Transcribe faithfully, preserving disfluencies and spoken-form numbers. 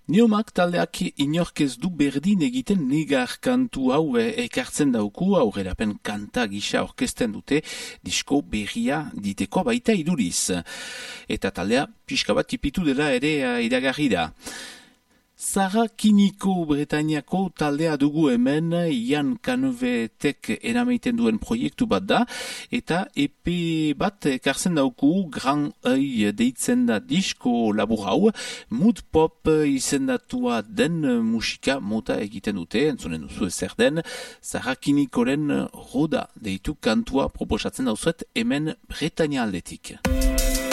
Neomak taldeak inork ez du berdin egiten negar kantu hau e, ekartzen dauku, aurrerapen kanta gisa orkesten dute, disko berria diteko baita iduriz. Eta taldea pixka bat tipitu dela ere iragarri da. Zara Kiniko Bretainiako taldea dugu hemen, Ian Canevetek erameiten duen proiektu bat da, eta E P bat ekartzen dauku, Grand Oeil deitzen da disko labur hau, mood pop izendatua den musika mota egiten dute, entzunen duzu ezer den, Zara Kinikoren roda deitu kantua proposatzen dauzuet hemen Bretainia aldetik.